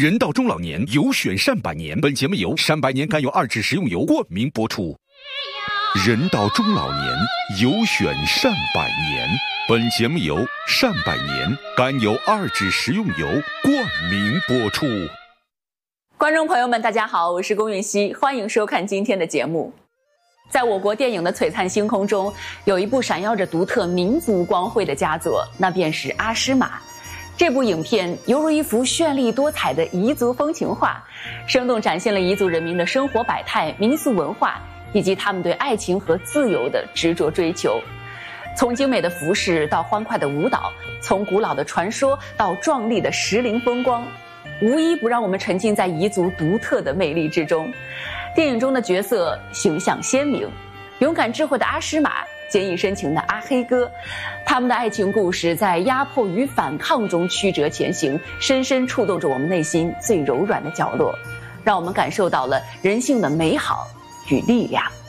人到中老年，有选善百年。本节目由善百年甘油2脂食用油冠名播出。人到中老年，有选善百年。本节目由善百年甘油2脂食用油冠名播出。 观众朋友们，大家好，我是龚允熙，欢迎收看今天的节目。在我国电影的璀璨星空中，有一部闪耀着独特民族光辉的佳作，那便是《阿诗玛》。这部影片犹如一幅绚丽多彩的彝族风情画，生动展现了彝族人民的生活百态、民俗文化，以及他们对爱情和自由的执着追求。从精美的服饰到欢快的舞蹈，从古老的传说到壮丽的石林风光，无一不让我们沉浸在彝族独特的魅力之中。电影中的角色形象鲜明，勇敢智慧的阿诗玛，坚毅深情的阿黑哥，他们的爱情故事在压迫与反抗中曲折前行，深深触动着我们内心最柔软的角落，让我们感受到了人性的美好与力量。